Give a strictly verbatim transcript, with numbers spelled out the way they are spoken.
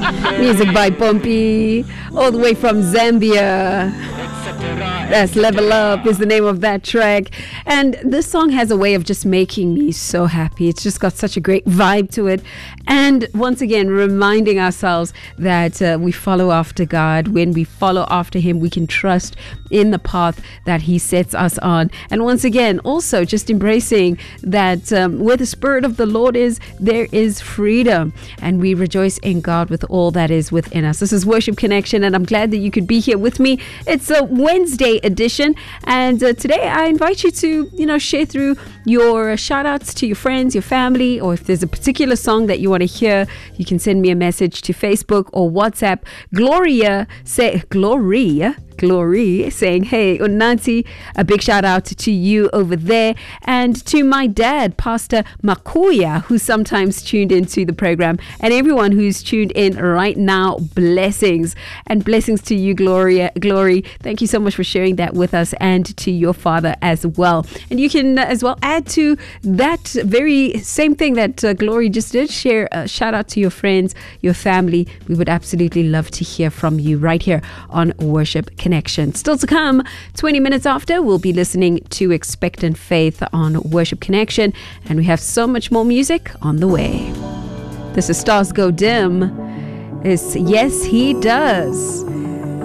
Music by Pompi, all the way from Zambia. That's Level Up is the name of that track. And this song has a way of just making me so happy. It's just got such a great vibe to it. And once again, reminding ourselves that uh, we follow after God. When we follow after Him, we can trust in the path that He sets us on. And once again, also just embracing that um, where the Spirit of the Lord is, there is freedom. And we rejoice in God with all that is within us. This is Worship Connection, and I'm glad that you could be here with me. It's a Wednesday edition, and uh, today I invite you to, you know, share through your shout outs to your friends, your family, or if there's a particular song that you want to hear, you can send me a message to Facebook or WhatsApp. Gloria say Gloria Glory saying, hey, Unanti, a big shout out to you over there, and to my dad, Pastor Makuya, who sometimes tuned into the program, and everyone who's tuned in right now. Blessings and blessings to you, Gloria. Glory, thank you so much for sharing that with us, and to your father as well. And you can uh, as well add to that very same thing that uh, Glory just did. Share a shout out to your friends, your family. We would absolutely love to hear from you right here on Worship Connection. Still to come, twenty minutes after, we'll be listening to Expectant Faith on Worship Connection, and we have so much more music on the way. This is Stars Go Dim. It's Yes He Does.